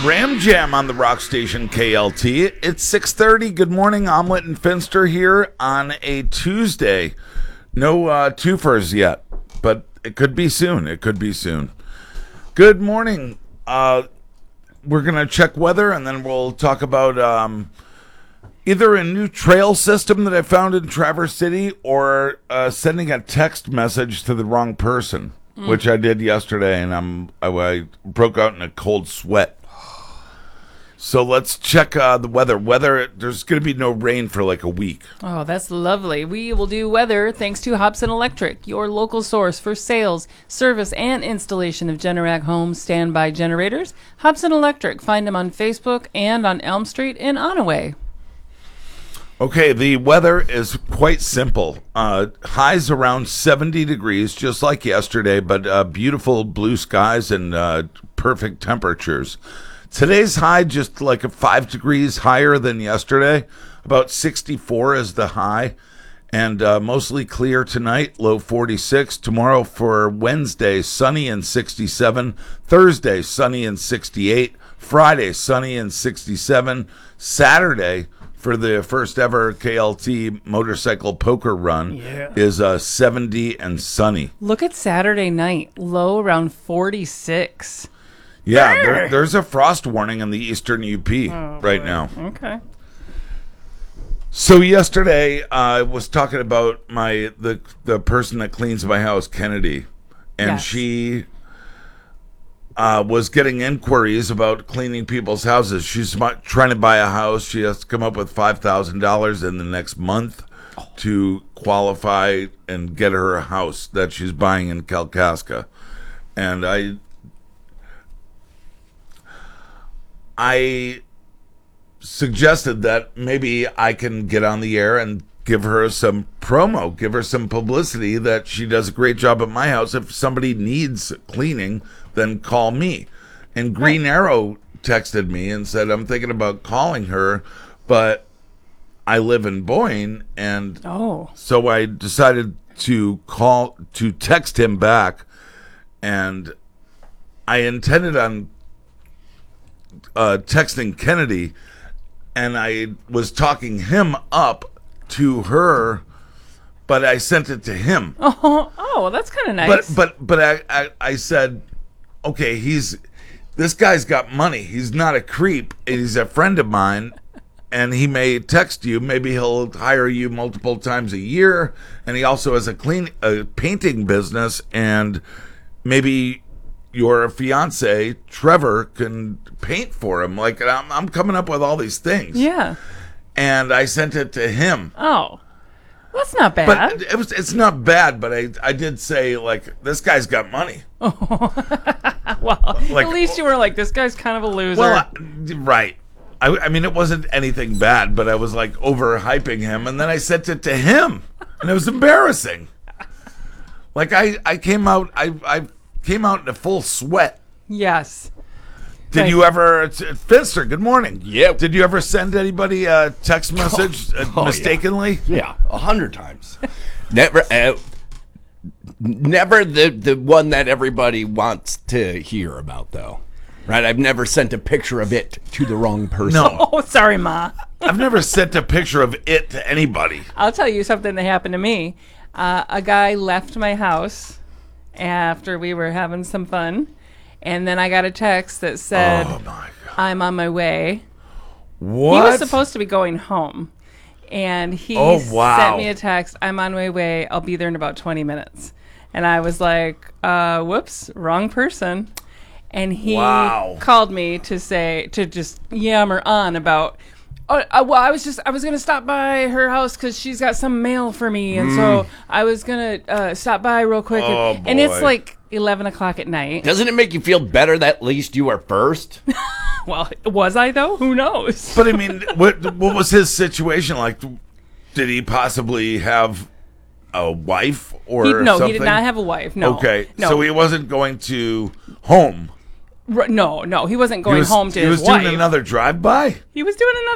Ram Jam on the rock station KLT. It's 6:30. Good morning. Omelet and Finster here on a Tuesday. No twofers yet, but it could be soon. Good morning. We're going to check weather, and then we'll talk about either a new trail system that I found in Traverse City or sending a text message to the wrong person, which I did yesterday, and I broke out in a cold sweat. So let's check the weather. There's going to be no rain for like a week. Oh, that's lovely. We will do weather thanks to Hobson Electric, your local source for sales, service, and installation of Generac home standby generators. Hobson Electric. Find them on Facebook and on Elm Street in Onaway. Okay, the weather is quite simple. Highs around 70 degrees, just like yesterday, but beautiful blue skies and perfect temperatures. Today's high just like 5 degrees higher than yesterday. About 64 is the high. And mostly clear tonight, low 46. Tomorrow for Wednesday, sunny and 67. Thursday, sunny and 68. Friday, sunny and 67. Saturday, for the first ever KLT motorcycle poker run, is 70 and sunny. Look at Saturday night, low around 46. Yeah, there's a frost warning in the eastern UP right now. Okay. So yesterday, I was talking about the person that cleans my house, Kennedy, and she was getting inquiries about cleaning people's houses. She's trying to buy a house. She has to come up with $5,000 in the next month to qualify and get her a house that she's buying in Kalkaska. And I suggested that maybe I can get on the air and give her some promo, give her some publicity that she does a great job at my house. If somebody needs cleaning, then call me. And Green Arrow texted me and said, I'm thinking about calling her, but I live in Boyne. And so I decided to text him back. And I intended on texting Kennedy, and I was talking him up to her, but I sent it to him. Oh, that's kind of nice. But I said, okay, this guy's got money. He's not a creep. He's a friend of mine, and he may text you. Maybe he'll hire you multiple times a year, and he also has a painting business, and maybe your fiance Trevor can paint for him. Like, I'm coming up with all these things. Yeah. And I sent it to him. Oh, that's not bad. But it's not bad. But I did say, like, this guy's got money. Well, like, at least you were like, this guy's kind of a loser. Well, right. I mean, it wasn't anything bad, but I was like overhyping him, and then I sent it to him, and it was embarrassing. Like I came out. I came out in a full sweat. Yes. Did you ever, Finster, good morning. Yep. Did you ever send anybody a text message mistakenly? Yeah, 100 times. Never the one that everybody wants to hear about, though. Right? I've never sent a picture of it to the wrong person. No. Oh, sorry, Ma. I've never sent a picture of it to anybody. I'll tell you something that happened to me. A guy left my house after we were having some fun, and then I got a text that said, oh my God, I'm on my way. What? He was supposed to be going home, and he sent me a text, I'm on my way, I'll be there in about 20 minutes. And I was like, whoops, wrong person. And he called me to just yammer on about, well, I was going to stop by her house because she's got some mail for me. And so I was going to stop by real quick. And it's like 11 o'clock at night. Doesn't it make you feel better that at least you were first? Well, was I, though? Who knows? But, I mean, what was his situation like? Did he possibly have a wife or something? No, he did not have a wife, no. Okay, no. So he wasn't going to home. No, he wasn't going home to his wife. He was doing another drive-by? He was doing